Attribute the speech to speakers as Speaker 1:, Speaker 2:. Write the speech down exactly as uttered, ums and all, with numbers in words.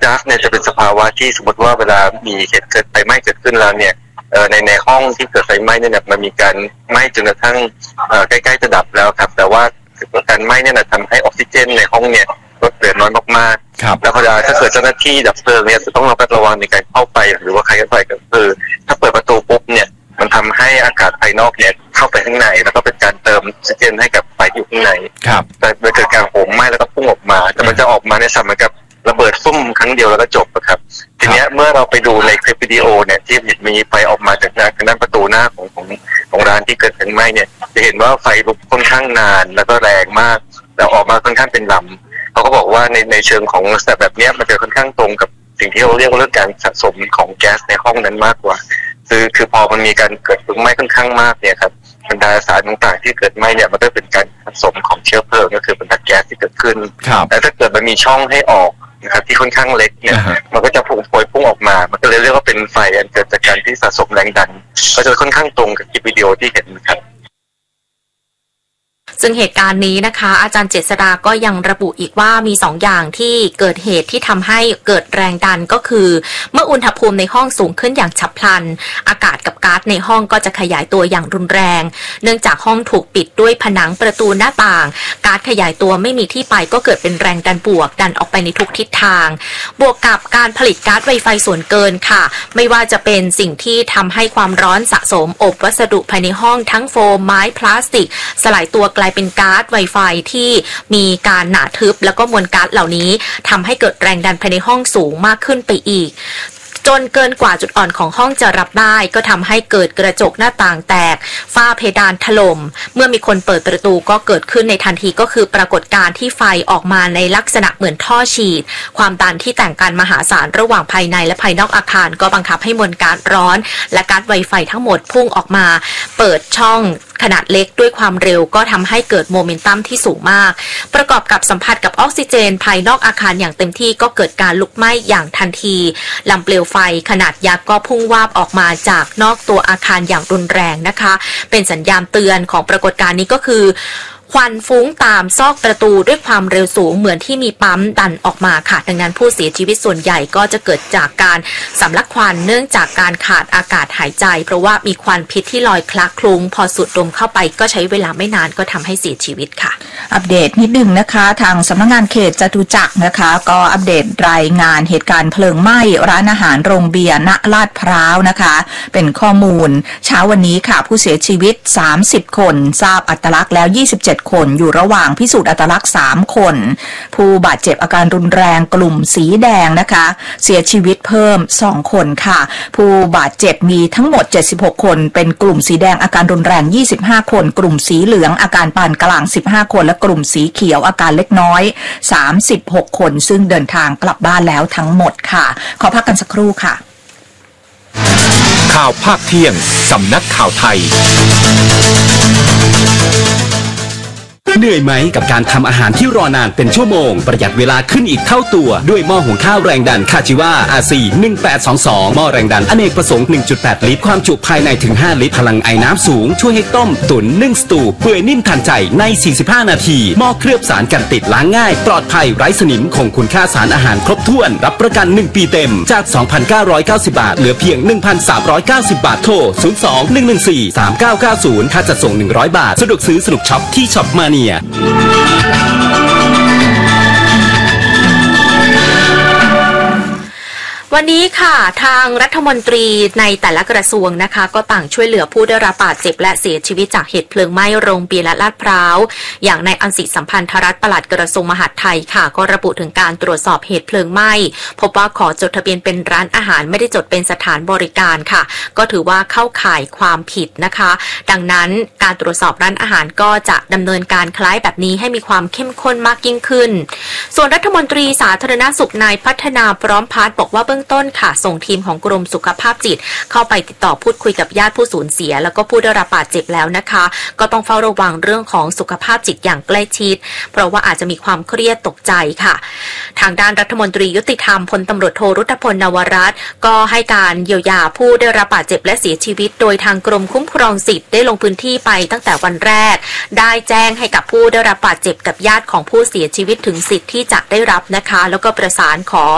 Speaker 1: ก๊าซเนี่ยจะเป็นสภาวะที่สมมติว่าเวลามีเหตุเกิดไฟไหม้เกิดขึ้นแล้วเนี่ยในในห้องที่เกิดไฟไหม้เนี่ยมันมีการไหม้จนกระทั่งใกล้ๆจะดับแล้วครับแต่ว่าการไหม้เนี่ยทำให้ออกซิเจนในห้องเนี่ยลดเหลือน้อยมากๆแล้วพอถ้าเกิดเจ้าหน้าที่ดับเพลิงเนี่ยจะต้องระมัดระวังในการเข้าไปหรือว่าใครเข้าไปก็คือถ้าเปิดประตูปุ๊บเนี่ยมันทำให้อากาศภายนอกเนี่ยเข้าไปข้างในแล้วก็เป็นการเติมออกซิเจนให้กับไฟอยู่ข้างในแต่เกิดการโหมไหม้แล้วก็พุ่งออกมาแต่มันจะออกมาในสมัยกับระเบิดฟุ้มครั้งเดียวแล้วก็จบครับทีนี้เมื่อเราไปดูในคลิปวิดีโอเนี่ยที่มีไฟออกมาจากทางด้านประตูหน้าของของของร้านที่เกิดเพลิงไหม้เนี่ยจะเห็นว่าไฟลุกค่อนข้างนานแล้วก็แรงมากแต่ออกมาค่อนข้างเป็นลำเขาก็บอกว่าในในเชิงของสแบบนี้มันจะค่อนข้างตรงกับสิ่งที่เราเรียกว่าเรื่องการสะสมของแก๊สในห้องนั้นมากกว่าคือคือพอมันมีการเกิดเพลิงไหม้ค่อนข้างมากเนี่ยครับบรรดาสารต่างๆที่เกิดไหม้เนี่ยมันก็เป็นการสะสมของเชื้อเพลิงก็คือบรรดาแก๊สที่เกิดขึ้นแต่ถ้าเกิดมันมีช่องให้ออกนะครับที่ค่อนข้างเล็กเนี่ย uh-huh. มันก็จะพุ่งพวยพุ่งออกมามันก็เลยเรียกว่าเป็นไฟอันเกิดจากการที่สะสมแรงดันก็จะค่อนข้างตรงกับคลิปวิดีโอที่เห็นครับ
Speaker 2: ซึ่งเหตุการณ์นี้นะคะอาจารย์เจษฎาก็ยังระบุอีกว่ามีสองอย่างที่เกิดเหตุที่ทำให้เกิดแรงดันก็คือเมื่ออุณหภูมิในห้องสูงขึ้นอย่างฉับพลันอากาศกับก๊าซในห้องก็จะขยายตัวอย่างรุนแรงเนื่องจากห้องถูกปิดด้วยผนังประตูหน้าต่างก๊าซขยายตัวไม่มีที่ไปก็เกิดเป็นแรงดันบวกดันออกไปในทุกทิศทางบวกกับการผลิตก๊าซไวไฟส่วนเกินค่ะไม่ว่าจะเป็นสิ่งที่ทำให้ความร้อนสะสมอบวัสดุภายในห้องทั้งโฟมไม้พลาสติกสลายตัวกลายเป็นก๊าซไวไฟที่มีการหนาทึบแล้วก็มวลก๊าซเหล่านี้ทำให้เกิดแรงดันภายในห้องสูงมากขึ้นไปอีกจนเกินกว่าจุดอ่อนของห้องจะรับได้ก็ทำให้เกิดกระจกหน้าต่างแตกฝ้าเพดานถล่มเมื่อมีคนเปิดประตูก็เกิดขึ้นในทันทีก็คือปรากฏการณ์ที่ไฟออกมาในลักษณะเหมือนท่อฉีดความดันที่แต่งกันมหาศาลระหว่างภายในและภายนอกอาคารก็บังคับให้มวลก๊าซร้อนและก๊าซไวไฟทั้งหมดพุ่งออกมาเปิดช่องขนาดเล็กด้วยความเร็วก็ทำให้เกิดโมเมนตัมที่สูงมากประกอบกับสัมผัสกับออกซิเจนภายนอกอาคารอย่างเต็มที่ก็เกิดการลุกไหม้อย่างทันทีลำเปลวไฟขนาดยักษ์ก็พุ่งวาบออกมาจากนอกตัวอาคารอย่างรุนแรงนะคะเป็นสัญญาณเตือนของปรากฏการณ์นี้ก็คือควันฟุ้งตามซอกประตูด้วยความเร็วสูงเหมือนที่มีปั๊มดันออกมาค่ะดังนั้นผู้เสียชีวิตส่วนใหญ่ก็จะเกิดจากการสำลักควันเนื่องจากการขาดอากาศหายใจเพราะว่ามีควันพิษที่ลอยคละคลุ้งพอสูดดมเข้าไปก็ใช้เวลาไม่นานก็ทำให้เสียชีวิตค่ะ
Speaker 3: อัปเดตนิดนึงนะคะทางสำนักงานเขตจตุจักรนะคะก็อัปเดตรายงานเหตุการณ์เพลิงไหม้ร้านอาหารโรงเบียร์ณลาดพร้าวนะคะเป็นข้อมูลเช้าวันนี้ค่ะผู้เสียชีวิตสามสิบคนทราบอัตลักษณ์แล้วยี่สิบเจ็ดคนอยู่ระหว่างพิสูจน์อัตลักษณ์สามคนผู้บาดเจ็บอาการรุนแรงกลุ่มสีแดงนะคะเสียชีวิตเพิ่มสองคนค่ะผู้บาดเจ็บมีทั้งหมดเจ็ดสิบหกคนเป็นกลุ่มสีแดงอาการรุนแรงยี่สิบห้าคนกลุ่มสีเหลืองอาการปานกลางสิบห้าคนและกลุ่มสีเขียวอาการเล็กน้อยสามสิบหกคนซึ่งเดินทางกลับบ้านแล้วทั้งหมดค่ะขอพักกันสักครู่ค่ะ
Speaker 4: ข่าวภาคเที่ยงสำนักข่าวไทยเหนื่อยไหมกับการทำอาหารที่รอนานเป็นชั่วโมงประหยัดเวลาขึ้นอีกเท่าตัวด้วยหม้อหุงข้าวแรงดันคาจิวา อาร์ ซี หนึ่งแปดสองสองหม้อแรงดันอเนกประสงค์ หนึ่งจุดแปด ลิตรความจุภายในถึงห้าลิตรพลังไอน้ำสูงช่วยให้ต้มตุ๋นนึ่งสตูเปื่อยนิ่มทันใจในสี่สิบห้านาทีหม้อเคลือบสารกันติดล้างง่ายปลอดภัยไร้สนิมคงคุณค่าสารอาหารครบถ้วนรับประกันหนึ่งปีเต็มจาก สองพันเก้าร้อยเก้าสิบ บาทเหลือเพียง หนึ่งพันสามร้อยเก้าสิบ บาทโทรศูนย์ สอง หนึ่ง หนึ่ง สี่ สาม เก้า เก้า ศูนย์ค่าจัดส่งหนึ่งร้อยบาทสะดวกซื้อสนุกช็อปที่ช็อปมาเนีย
Speaker 2: วันนี้ค่ะทางรัฐมนตรีในแต่ละกระทรวงนะคะก็ต่างช่วยเหลือผู้ได้รับบาดเจ็บและเสียชีวิตจากเหตุเพลิงไหม้โรงเบียร์และลาดพร้าวอย่างนายอันสิสัมพันธรัตน์ปลัดกระทรวงมหาดไทยค่ะก็ระบุถึงการตรวจสอบเหตุเพลิงไหม้พบว่าขอจดทะเบียนเป็นร้านอาหารไม่ได้จดเป็นสถานบริการค่ะก็ถือว่าเข้าข่ายความผิดนะคะดังนั้นการตรวจสอบร้านอาหารก็จะดำเนินการคล้ายแบบนี้ให้มีความเข้มข้นมากยิ่งขึ้นส่วนรัฐมนตรีสาธารณสุขนายพัฒนาพร้อมพัฒน์บอกว่าเบื้องต้นค่ะส่งทีมของกรมสุขภาพจิตเข้าไปติดต่อพูดคุยกับญาติผู้สูญเสียแล้วก็ผู้ได้รับบาดเจ็บแล้วนะคะก็ต้องเฝ้าระวังเรื่องของสุขภาพจิตอย่างใกล้ชิดเพราะว่าอาจจะมีความเครียดตกใจค่ะทางด้านรัฐมนตรียุติธรรมพลตำรวจโทรุตพลนวรัตน์ก็ให้การเยียวยาผู้ได้รับบาดเจ็บและเสียชีวิตโดยทางกรมคุ้มครองสิทธิ์ได้ลงพื้นที่ไปตั้งแต่วันแรกได้แจ้งให้กับผู้ได้รับบาดเจ็บกับญาติของผู้เสียชีวิตถึงสิทธิ์ที่จะได้รับนะคะแล้วก็ประสานขอ